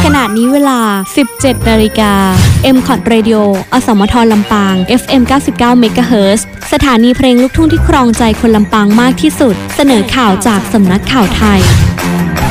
ขณะนี้เวลา 17 นาฬิกา M-KOT Radio อสมทลำปาง FM 99 MHz สถานีเพลงลูกทุ่งที่ครองใจคนลำปางมากที่สุดเสนอข่าวจากสำนักข่าวไทย